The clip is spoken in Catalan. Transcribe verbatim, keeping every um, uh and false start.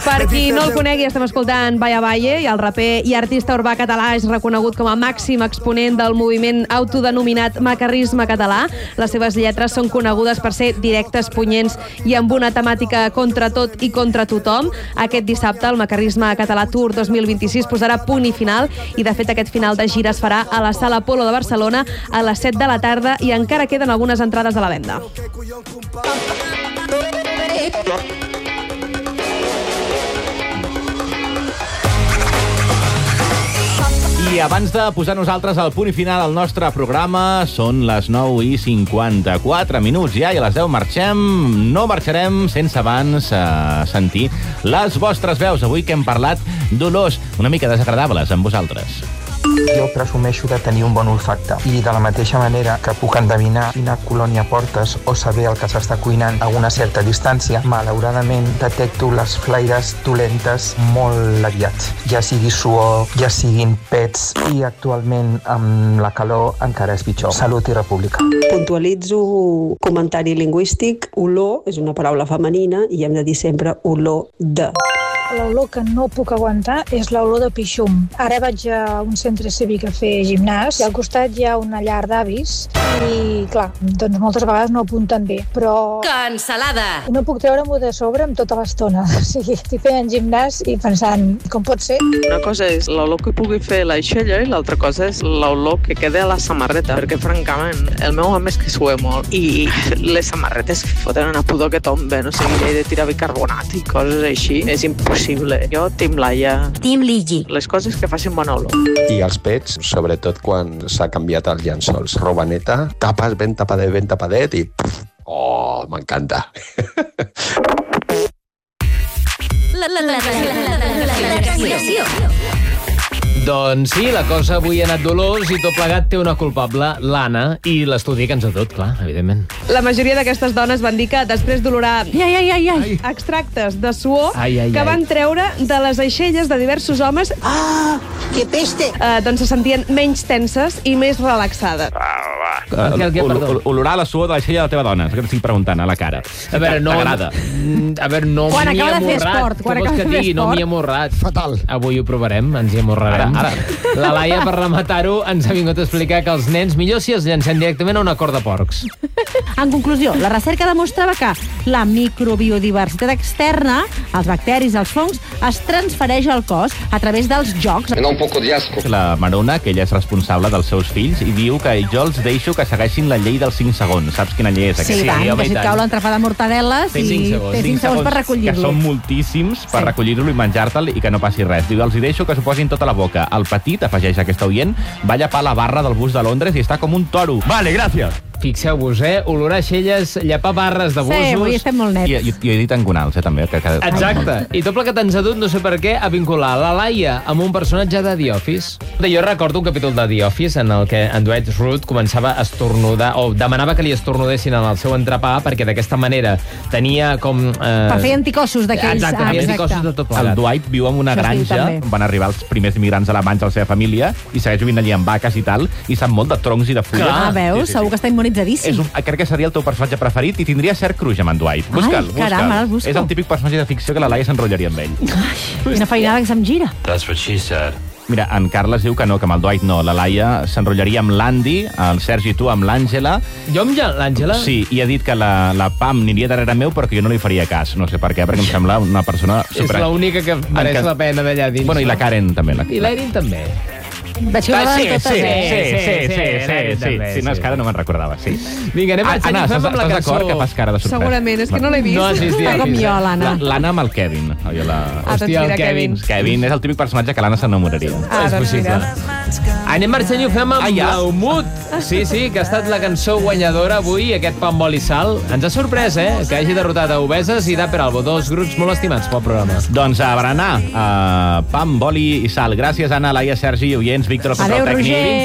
Per qui no el conegui, estem escoltant Valle Valle, i el raper i artista urbà català és reconegut com a màxim exponent del moviment autodenominat macarrisme català. Les seves lletres són conegudes per ser directes, punyents i amb una temàtica contra tot i contra tothom. Aquest dissabte el Macarrisme Català Tour dos mil vint-i-sis posarà punt i final, i de fet aquest final de gira es farà a la Sala Apolo de Barcelona a les set de la tarda i encara queden algunes entrades a la venda. I abans de posar nosaltres al punt i final al nostre programa, són les nou i cinquanta-quatre minuts ja, i a les deu marxem. No marxarem sense abans eh, sentir les vostres veus. Avui que hem parlat d'olors una mica desagradables amb vosaltres. Jo presumeixo de tenir un bon olfacte i de la mateixa manera que puc endevinar quina colònia portes o saber el que s'està cuinant a una certa distància, malauradament detecto les flaires dolentes molt aviat, ja sigui suor, ja siguin pets, i actualment amb la calor encara és pitjor. Salut i república. Puntualitzo comentari lingüístic. Olor és una paraula femenina i hem de dir sempre olor de. L'olor que no puc aguantar és l'olor de pixum. Ara vaig a un centre cívic a fer gimnàs i al costat hi ha una llar d'avis i, clar, doncs moltes vegades no apunten bé, però... Cansalada! No puc treure-m'ho de sobre amb tota l'estona. O sigui, estic fent gimnàs i pensant, com pot ser? Una cosa és l'olor que pugui fer l'aixella i l'altra cosa és l'olor que queda a la samarreta, perquè, francament, el meu home és que sue molt i les samarretes foten una pudor que tomben, o sigui, he de tirar bicarbonat i coses així. És impossible. Jo, Team Laia. Team Ligi. Les coses que facin bona olor. I els pets, sobretot quan s'ha canviat els llençols. Robaneta, tapes ben tapadet, ben tapadet i... Puf, oh, m'encanta. La, la, la, la, la, la, la, la, la, Doncs sí, la cosa avui ha anat dolors i tot plegat té una culpable, l'Anna, i l'estudi que ens ha tot, clar, evidentment. La majoria d'aquestes dones van dir que després d'olorar ai, ai, ai, ai. extractes de suor ai, ai, que ai. van treure de les aixelles de diversos homes, Ah, que peste! eh, doncs se sentien menys tenses i més relaxades. El què, el què, perdó? Olorar la suor de l'aixella de la teva dona, és que t'estic preguntant a la cara. A veure, no... T'agrada? A veure, no Quan m'hi he acaba de fer amorrat. esport, quan Què vols acaba que de fer digui? No esport. m'hi he amorrat. Fatal. Avui ho provarem, ens hi amorrarem. Ara, ara. La Laia, per rematar-ho, ens ha vingut a explicar que els nens millor si els llancem directament a una cort de porcs. En conclusió, la recerca demostrava que la microbiodiversitat externa, els bacteris, els fongs, es transfereix al cos a través dels jocs. Me da un poco de asco. La Marona, que ella és responsable dels seus fills, i diu que jo els deixo que segueixin la llei dels cinc segons. Saps quina llei és Sí, aquesta? tant, home, que si i et tant. cau l'entrepà de mortadel·les Té i cinc segons. té cinc segons per Que recollir-lo. són moltíssims per Sí. recollir-lo i menjar-te'l i que no passi res. Diu, els hi deixo que s'ho posin tota la boca. El petit, afegeix aquesta oient, va llepar la barra del bus de Londres i està com un toro. Vale, gràcies. Fixeu-vos, eh? Olorar aixelles, llepar barres de Sí, busos... avui estem molt nets. I, i, i he dit engonals, eh, també. Que, que... Exacte. I tot plegat ens ha dut, no sé per què, a vincular la Laia amb un personatge de The Office. Jo recordo un capítol de The Office en el que en Dwight Schrute començava a estornudar, o demanava que li estornudessin en el seu entrepà, perquè d'aquesta manera tenia com... Eh... Per fer anticossos d'aquells. Exacte, Ah, feia exacte. anticossos de tot El plegat. Dwight viu en una Això es diu granja, també. van arribar els primers immigrants alemanys a la seva família i segueix vivint allí amb vaques i tal, i sap molt de troncs i de fulles. Ah, veus? Segur que està immunitzadíssim. És un, crec que seria el teu personatge preferit i tindria cert cruix amb en Dwight. Busca'l, Ai, caram, busca'l. ara el busco. És el típic personatge de ficció que la Laia s'enrotllaria amb ell. Quina feinada que se'm gira. That's what she said. Mira, en Carles diu que no, que amb el Dwight no. La Laia s'enrotllaria amb l'Andy, el Sergi i tu amb l'Àngela. Jo amb l'Àngela? Sí, i ha dit que la, la Pam aniria darrere meu perquè jo no li faria cas. No sé per què, perquè em sembla una persona... És l'única que mereix Enca- la pena d'allà dins. Bueno, i la Karen també. La... I l'Erin també. Veig que Ah, sí, totes, sí, sí, eh? sí, sí, sí, sí, sí, també, sí, no, és sí. que ara no me'n recordava, sí. Vinga, anem a Anna, fem estàs amb la estàs cançó. d'acord que fas cara de sorpresa? Segurament, és que no l'he vist. No existia. Com jo, l'Anna. La- L'Anna amb el Kevin. Oi, la... Ah, doncs Hòstia, el mira, Kevin. Kevin és el típic personatge que l'Anna s'enamoraria. Ah, És doncs possible. mira. Anem marxant i ho fem amb Ah, ja? Blaumut. Sí, sí, que ha estat la cançó guanyadora avui, aquest pa amb oli i sal. Ens ha sorprès, eh?, que hagi derrotat a Obeses i Dapper Albo, dos grups molt estimats pel programa. Doncs a berenar, uh, pa amb oli i sal. Gràcies, Anna, Laia, Sergi, oients, Víctor, el control Adéu, tècnic. Roger.